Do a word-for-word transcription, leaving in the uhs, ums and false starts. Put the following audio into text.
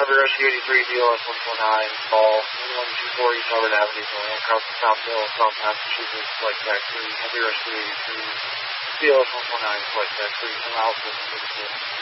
Heavy Rescue eighty-three, D L S one four nine, call one two four East Harvard Avenue, Hancock, Southville, South Massachusetts, flight deck three, Heavy Rescue eighty-three, D L S one four nine, flight deck three, from Alpha,